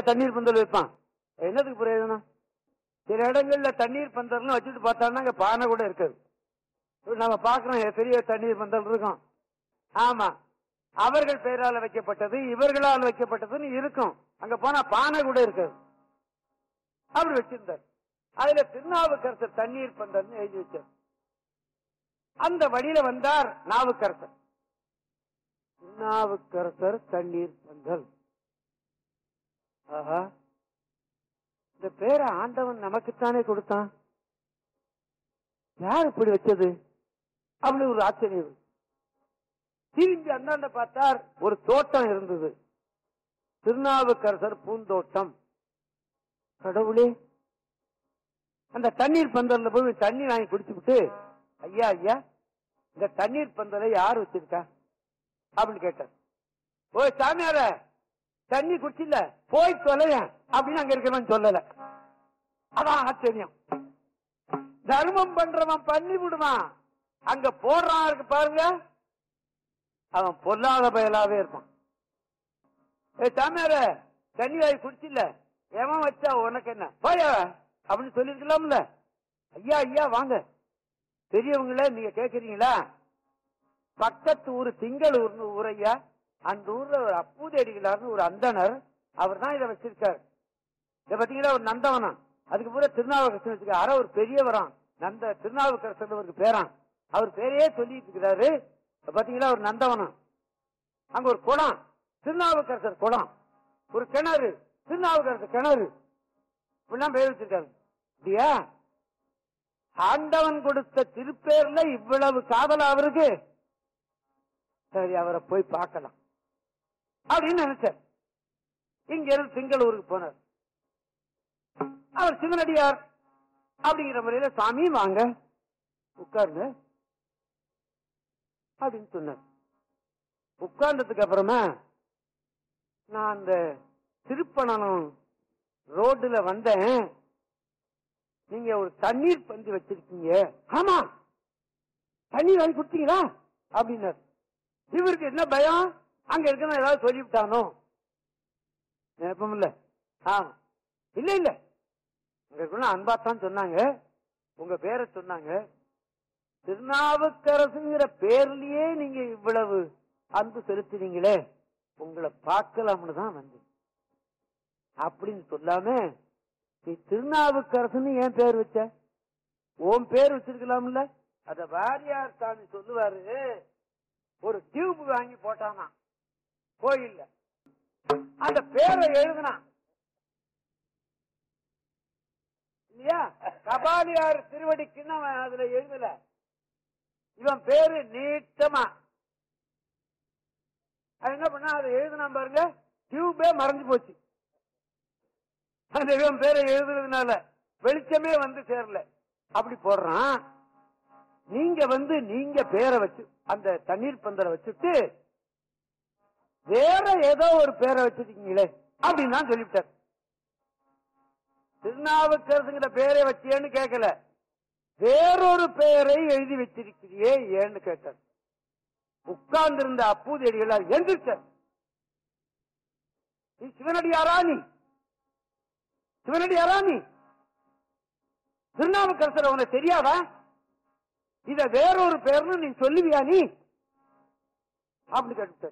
தண்ணீர் பந்தல் வைப்பான். என்னதுக்கு பிரயோஜனம்? சில இடங்கள்ல தண்ணீர் பந்தல்னு வச்சுட்டு பார்த்தாங்கன்னா அங்க பானை கூட இருக்காது. நம்ம பாக்குறோம் பெரிய தண்ணீர் பந்தல் இருக்கும். ஆமா, அவர்கள் பெயரால் வைக்கப்பட்டது, இவர்களால் வைக்கப்பட்டதுன்னு இருக்கும். அங்க போனா பானை கூட இருக்காது. அப்படி வச்சிருந்தார். அதுல திருநாவுக்கரசர் தண்ணீர் பந்தல் எழுதி வச்சார். அந்த வழியில வந்தார் நாவுக்கரசர். திருநாவுக்கரசர் தண்ணீர் பந்தல். ஆஹா, இந்த பேரை ஆண்டவன் நமக்குத்தானே கொடுத்தான், யார் இப்படி வச்சது அப்படி ஒரு ஆச்சரியம். திரும்பி அந்தாண்ட பார்த்தார், ஒரு தோட்டம் இருந்தது, திருநாவுக்கரசர் பூந்தோட்டம். கடவுளே, அந்த தண்ணீர் பந்தல்ல போய் தண்ணி வாங்கி குடிச்சுட்டு, ஐயா ஐயா இந்த தண்ணீர் பந்தலை யார் வச்சிருக்கா அப்படின்னு கேட்டார். ஓ சாமியார, தண்ணி குடிச்சில்ல போய் தொலைய அப்படின்னு அங்க இருக்கிறவன் சொல்லல. அதான் ஆச்சரியம். தர்மம் பண்றவன் பண்ணி விடுவான், அங்க போடுறான் இருக்கு பாருங்க, அவன் பொல்லாத பயலாவே இருப்பான். சாமியார, தண்ணி வாங்கி குடிச்சில்ல, எவன் வச்சா உனக்கு என்ன போய அப்படின்னு சொல்லிருக்கலாம்ல. ஐயா ஐயா வாங்க, பெரியவங்கள நீங்க கேக்குறீங்களா, பக்கத்து ஊரு திங்களூர்னு ஊரையா, அந்த ஊர்ல ஒரு அப்பூதேடிகளார்னு ஒரு அந்தனர், அவர் தான் இதை வச்சிருக்காரு. இதை பாத்தீங்களா, ஒரு நந்தவனம், அதுக்கு பூரா திருநாவுக்கரசர் வச்சிருக்காரு. ஒரு பெரியவரான் நந்த திருநாவுக்கரசர் பேரான், அவர் பேரையே சொல்லிட்டு இருக்கிறாரு. பாத்தீங்களா, ஒரு நந்தவனம், அங்க ஒரு குளம், திருநாவுக்கரசர் குளம், ஒரு கிணறு, திருநாவுக்கரசர் கிணறு, இப்படிலாம் பேர் வச்சிருக்காரு. இல்லையா, ஆண்டவன் கொடுத்த திருப்பேர்ல இவ்வளவு காதல் அவருக்கு. சரி, அவரை போய் பார்க்கலாம் அப்படின்னு நினைச்சார். இங்க இருந்து திங்களூருக்கு போனார். அவர் சிவனடியார் அப்படிங்கிற முறையில, சாமி வாங்க உட்கார்ந்து அப்படின்னு சொன்னார். உட்கார்ந்ததுக்கு அப்புறமா, நான் அந்த திருப்பணம் ரோடுல வந்தேன், நீங்க ஒரு தண்ணீர் பந்தி வச்சிருக்கீங்க. ஆமா, தண்ணீர் வாங்கி குடிச்சீங்களா அப்படின்னாரு. இவருக்கு என்ன பயம், அங்க இருக்க ஏதாவது சொல்லிவிட்டானோ நினைப்பம் இல்ல. ஆமா, இல்ல இல்ல, அன்பாத்தான் சொன்னாங்க, உங்க பேரை சொன்னாங்க, திருநாவுக்கரசுங்கிற பேர்லயே நீங்க இவ்வளவு அன்பு செலுத்துறீங்களே, உங்களை பார்க்கலாம்னு தான் வந்து அப்படின்னு சொல்லாம, நீ திருநாவுக்கரசுன்னு ஏன் பேர் வச்ச, உன் பேர் வச்சிருக்கலாம்ல. அத வாரியார் சாமி சொல்லுவாரு, ஒரு டியூப் வாங்கி போட்டானா கோயில்ல, அந்த பேரை எழுதுனான் இல்லையா, கபாலியார் திருவடிக்குன்னு அவன் அதுல எழுதல, இவன் பேரு நீட்டமா. அது என்ன பண்ணா, அதை எழுதுனா பாருங்க, டியூபே மறைஞ்சு போச்சு. அந்த இவன் பேரை எழுதுறதுனால வெளிச்சமே வந்து சேரல. அப்படி போடுறான். நீங்க பேரை வச்சு அந்த தண்ணீர் பந்தலை வச்சுட்டு வேற ஏதோ ஒரு பேரை வச்சிருக்கீங்களே அப்படின்னு தான் சொல்லிவிட்டார். திருநாவுக்கரசுங்கிற பேரை வச்சேன்னு கேட்கல, வேறொரு பெயரை எழுதி வச்சிருக்கிறியே ஏன்னு கேட்டார். உட்கார்ந்து இருந்த அப்பூதேடிகளார் எந்திரிச்சார். நீ சிவனடியாரா, நீ சிவனடியாரா, நீ திருநாவுக்கரசர் உனக்கு தெரியாதா, இத வேறொரு பேர்னு நீ சொல்லுவியா நீ அப்படி கேட்டார்.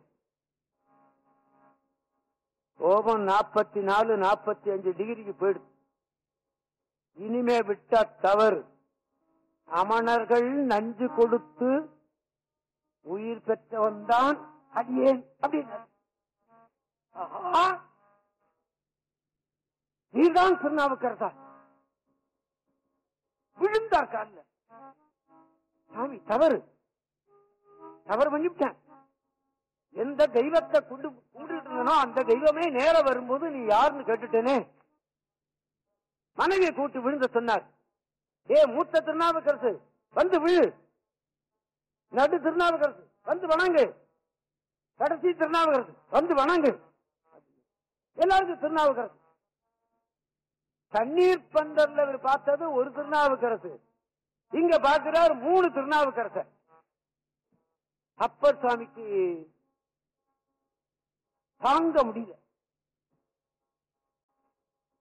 கோபம் 44 45 டிகிரிக்கு போயிடுது. இனிமே விட்டா தவறு, அமணர்கள் நஞ்சு கொடுத்து உயிர் பெற்றவன் தான் அடியேன் அப்படின்னு. நீதான் திருநாவுக்கரசா, விழுந்தார் கால. சாமி தவறு பண்ணிவிட்டேன். எந்த தெய்வத்தை கும்பிட்டு இருந்தனோ அந்த தெய்வமே நேர வரும்போது நீ யாருன்னு கேட்டுட்டேனே. மனைவியை கூட்டு விழுந்த சொன்னார். ஏ மூத்த திருநாவுக்கரசு வந்து விழு, நடு திருநாவுக்கரசு வந்து வணங்கு, கடைசி திருநாவுக்கரசு வந்து வணங்கு, எல்லாருக்கும் திருநாவுக்கரசு. தண்ணீர் பந்தல்ல பார்த்தது ஒரு திருநாவுக்கரசு, இங்க பார்க்கிறார் 3 திருநாவுக்கரசர். அப்பர் சுவாமிக்கு தாங்க முடியல.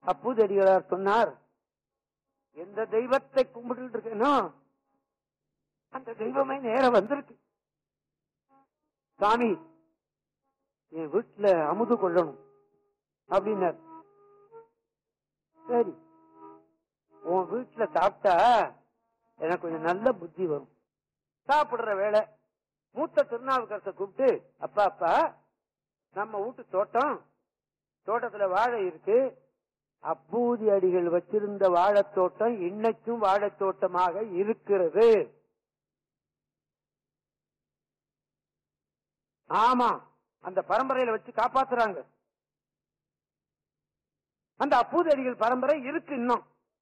அப்பூதடிகளார் சொன்னார், எந்த தெய்வத்தை கும்பிட்டு இருக்கேனோ அந்த தெய்வமே நேரம் வந்திருக்கு. சாமி, என் வீட்டுல அமுது கொள்ளணும் அப்படின்னார். சரி, உன் வீட்டுல சாப்பிட்டா எனக்கு கொஞ்சம் நல்ல புத்தி வரும். சாப்பிடுற வேலை மூத்த திருநாவுக்கரசை கூப்பிட்டு, அப்பா அப்பா, நம்ம வீட்டு தோட்டத்துல வாழை இருக்கு. அப்பூதி அடிகள் வச்சிருந்த வாழைத்தோட்டம் இன்னைக்கும் வாழைத்தோட்டமாக இருக்கிறது. ஆமா, அந்த பரம்பரையில வச்சு காப்பாத்துறாங்க. அந்த அப்பூதி அடிகள் பரம்பரை இருக்கு இன்னும்.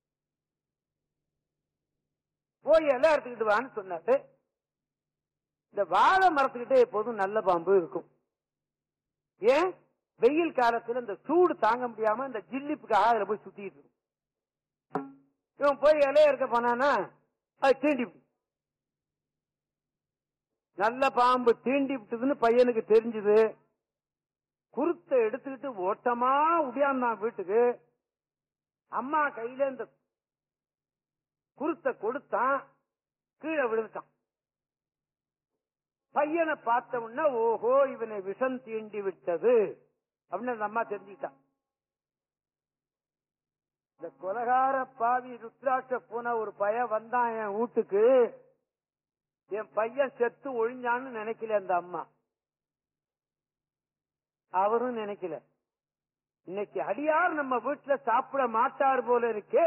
போய் எல்லாம் எடுத்துக்கிட்டு வான்னு சொன்னாரு. இந்த வாழை மரத்துக்கிட்டே எப்போதும் நல்ல பாம்பு இருக்கும். ஏன்? வெயில் காலத்துல இந்த சூடு தாங்க முடியாம இந்த ஜில்லிப்புக்காக அதுல போய் சுத்திட்டு இருக்கும். இவன் போய் இலைய இருக்க போனானா அது தீண்டி, நல்ல பாம்பு தீண்டி விட்டதுன்னு பையனுக்கு தெரிஞ்சது. குருத்த எடுத்துக்கிட்டு ஓட்டமா உடையாந்தான் வீட்டுக்கு. அம்மா கையில இந்த குருத்த கொடுத்தான், கீழே விழுந்துட்டான். பையனை பார்த்த உடனே ஓஹோ இவனை விஷம் தீண்டி விட்டது அப்படின்னு அந்த அம்மா தெரிஞ்சுக்கிட்டான். இந்த கொலகார பாவி ருத்ராட்ச பூனை ஒரு பையன் வந்தான் என் வீட்டுக்கு, என் பையன் செத்து ஒழிஞ்சான்னு நினைக்கல அந்த அம்மா. அவரும் நினைக்கல. இன்னைக்கு அடியார் நம்ம வீட்டுல சாப்பிட மாட்டார் போல இருக்கே,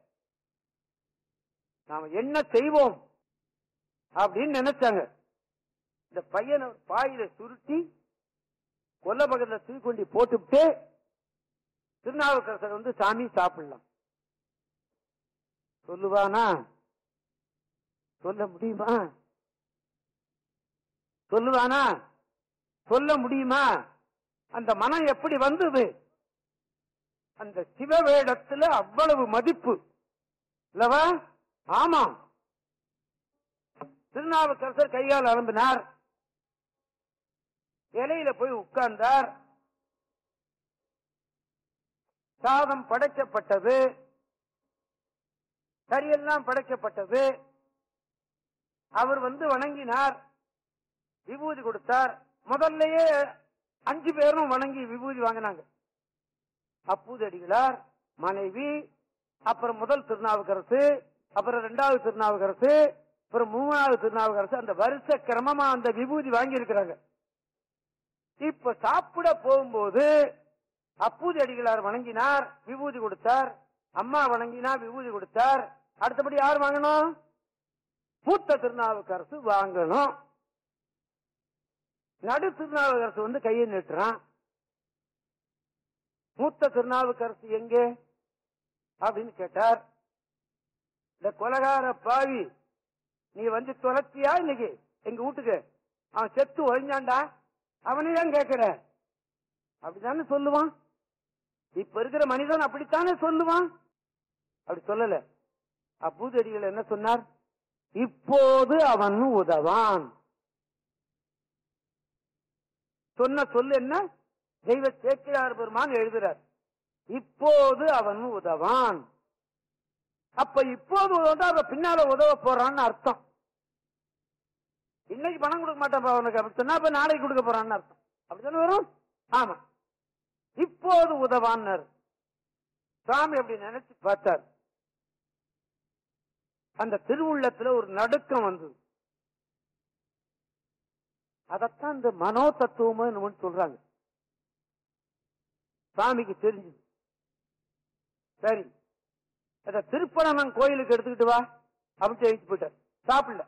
நாம என்ன செய்வோம் அப்படின்னு நினைச்சாங்க. இந்த பையனை பாயில சுருட்டி கொல்ல பக்கத்துல தூக்கொண்டி போட்டுவிட்டு திருநாவுக்கரசர் வந்து சாமி சாப்பிடலாம் சொல்லுவானா? சொல்ல முடியுமா? சொல்லுவானா? சொல்ல முடியுமா? அந்த மனம் எப்படி வந்தது? அந்த சிவவேடத்துல அவ்வளவு மதிப்பு இல்லவா? ஆமா. திருநாவுக்கரசர் கையால் அலம்பினார், இலையில போய் உட்கார்ந்தார். சாதம் படைக்கப்பட்டது, கரியெல்லாம் படைக்கப்பட்டது. அவர் வந்து வணங்கினார், விபூதி கொடுத்தார். முதல்லயே 5 பேரும் வணங்கி விபூதி வாங்கினாங்க. அப்பூதி அடிகளார், மனைவி, அப்புறம் முதல் திருநாவுக்கரசு, அப்புறம் 2வது திருநாவுக்கரசு, அப்புறம் 3வது திருநாவுக்கரசு. அந்த வருஷ கிரமமா அந்த விபூதி வாங்கி இருக்கிறாங்க. இப்ப சாப்பிட போகும்போது அப்பூதி அடிகளார் வணங்கினார், விபூதி கொடுத்தார். அம்மா வணங்கினார், விபூதி கொடுத்தார். அடுத்தபடி யார் வாங்கணும்? மூத்த திருநாவுக்கரசு வாங்கணும். நடு திருநாவுக்கரசு வந்து கையை நீட்டுறான். மூத்த திருநாவுக்கரசு எங்கே அப்படின்னு கேட்டார். இந்த கொலகார பாவி, நீ வந்து தொலைச்சியா இன்னைக்கு எங்க வீட்டுக்கு? அவன் செத்து ஒழிஞ்சாண்டா, அவனையும் கேட்கிற அப்படித்தானே சொல்லுவான். இப்ப இருக்கிற மனிதன் அப்படித்தானே சொல்லுவான். அப்படி சொல்லல. அப்பூதி அடிகள் என்ன சொன்னார்? இப்போது அவன் உதவான். சொன்ன சொல்லு என்ன? தெய்வ சேக்கிழார் பெருமான் எழுதுறார், இப்போது அவன் உதவான். அப்ப இப்போது உதவா அவ பின்னால உதவ போறான்னு அர்த்தம். இன்னைக்கு பணம் கொடுக்க மாட்டான் அவனுக்கு அப்படி சொன்னா அப்ப நாளைக்கு கொடுக்க போறான்னு அர்த்தம். அப்படித்தானே வரும்? ஆமா. இப்போது உதவான்னு சாமி அப்படி நினைச்சு பார்த்தார். அந்த திருவுள்ளத்துல ஒரு நடுக்கம் வந்தது. அதத்தான் இந்த மனோ தத்துவம் சொல்றாங்க. சாமிக்கு தெரிஞ்சது. சரி, அத திருப்பணம் கோயிலுக்கு எடுத்துக்கிட்டு வா அப்படின்னு எழுதி போயிட்டார். சாப்பிடல.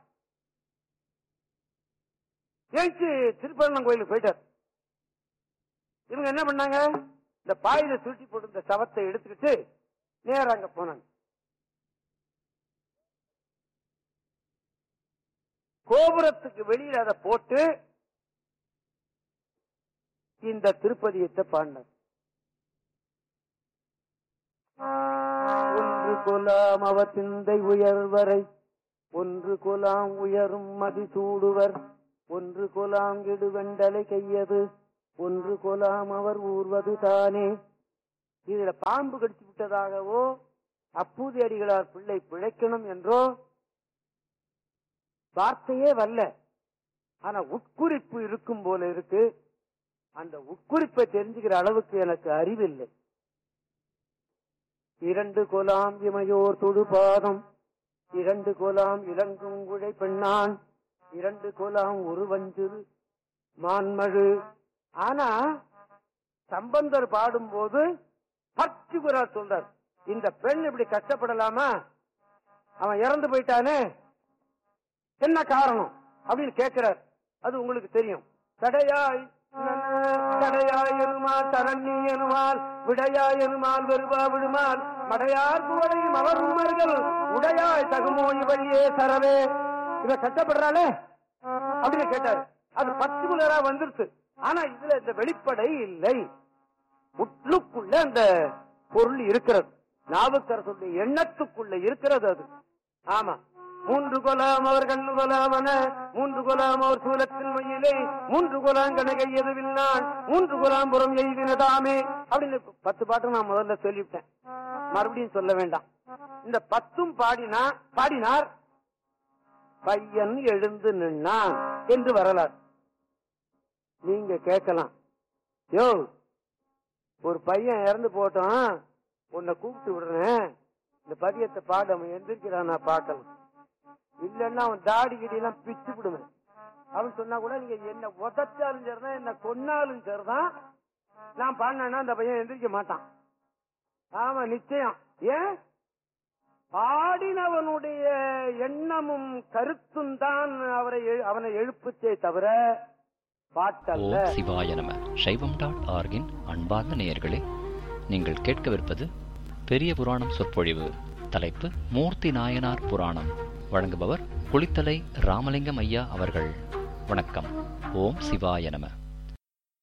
எழுச்சி திருப்பணம் கோயிலுக்கு போயிட்டார். இவங்க என்ன பண்ணாங்க? இந்த பாயில சுருட்டி போட்டு இந்த சவத்தை எடுத்துக்கிட்டு நேர அங்க போனாங்க. கோபுரத்துக்கு வெளியில் அதை போட்டு இந்த திருப்பதியத்தை பாடினார். ஒன்று கொலாம் அவ சிந்தை உயர்வரை, ஒன்று கொலாம் உயரும் மதிசூடுவர், ஒன்று கொலாம் இடு வெண்டலை கையது, ஒன்று கொலாம் அவர் ஊர்வது தானே, இதுல பாம்பு கடிச்சு விட்டதாகவோ அப்பூதி அடிகளார் பிள்ளை பிழைக்கணும் என்றோ வார்த்தையே வரல. ஆனா உட்குறிப்பு இருக்கும் போல இருக்கு. அந்த உட்குறிப்பை தெரிஞ்சுக்கிற அளவுக்கு எனக்கு அறிவில்லை. 2 கோலாம் இமையோர் தொடுபாதம், 2 கோலாம் இலங்கும் குழை பெண்ணான், 2 கோலாம் ஒரு வஞ்சிறு மான்மழு. ஆனா சம்பந்தர் பாடும்போது பர்டிகுலர் சொல்றார், இந்த பெண் இப்படி கஷ்டப்படலாமா, அவன் இறந்து போயிட்டானே, என்ன காரணம் அப்படின்னு கேட்கிறார். அது உங்களுக்கு தெரியும். தடையாய் தடையாய் எனுமால் தரண்ணி எனுமால் விடையாய் எனுமால் வெறுவா விடுமால் மடையார் புகழையும் அவர் உமர்கள் உடையாய் தகுமோ இவழியே சரவே. இவ கஷ்டப்படுறாளே அப்படின்னு கேட்டாரு. அது பர்டிகுலரா வந்துருச்சு. ஆனா இதுல இந்த வெளிப்படை இல்லை. உள்ளுக்குள்ள அந்த பொருள் இருக்கிறது. நாவுக்கரசுடைய எண்ணத்துக்குள்ள இருக்கிறது அது. ஆமா, 3 கொலாம் அவர் கண்ணு கொலாமன, 3 கொலாம் அவர் சூலத்தின் மையிலே, 3 கொலாம் கணகை எதுவில் நான், 3 கொலாம் புறம் எய்தினதாமே அப்படின்னு 10 பாட்டு நான் முதல்ல சொல்லிவிட்டேன், மறுபடியும் சொல்ல வேண்டாம். இந்த 10ம் பாடினார். பையன் எழுந்து நின்னான் என்று வரலாறு. நீங்க கேட்கலாம், யோ ஒரு பையன் இறந்து போட்டான், உன்னை கூப்பிட்டு விடுறேன், இந்த பதியத்தை பாடு, அவன் எந்திரிக்கிறான், நான் பார்க்கலாம். இல்லன்னா அவன் தாடி கிடி எல்லாம் பிச்சு விடுவேன் அப்படின்னு சொன்னா கூட நீங்க என்ன உதச்சாலும் சரிதான், என்ன கொன்னாலும் சரிதான், நான் பாடினா அந்த பையன் எந்திரிக்க மாட்டான். ஆமா, நிச்சயம். ஏன்? பாடினவனுடைய எண்ணமும் கருத்தும் தான் அவனை எழுப்புச்சே தவிர பாட்டல்ல. ஓம் சிவாய நம. சைவம்.org-இன் அன்பார்ந்த நேயர்களே, நீங்கள் கேட்கவிருப்பது பெரிய புராணம் சொற்பொழிவு. தலைப்பு மூர்த்தி நாயனார் புராணம். வழங்குபவர் குளித்தலை ராமலிங்கம் ஐயா அவர்கள். வணக்கம். ஓம் சிவாய நம.